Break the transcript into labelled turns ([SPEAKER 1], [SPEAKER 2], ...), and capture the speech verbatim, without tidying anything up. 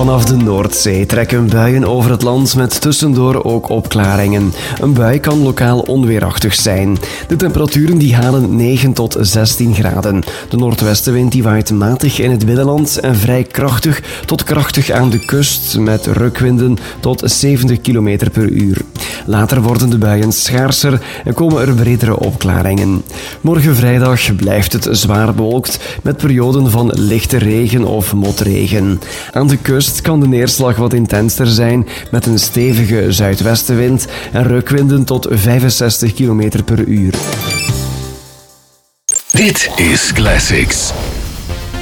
[SPEAKER 1] Vanaf de Noordzee trekken buien over het land met tussendoor ook opklaringen. Een bui kan lokaal onweerachtig zijn. De temperaturen die halen negen tot zestien graden. De noordwestenwind die waait matig in het binnenland en vrij krachtig tot krachtig aan de kust met rukwinden tot zeventig kilometer per uur. Later worden de buien schaarser en komen er bredere opklaringen. Morgen vrijdag blijft het zwaar bewolkt met perioden van lichte regen of motregen. Aan de kust kan de neerslag wat intenser zijn met een stevige zuidwestenwind en rukwinden tot vijfenzestig kilometer per uur.
[SPEAKER 2] Dit is Classics.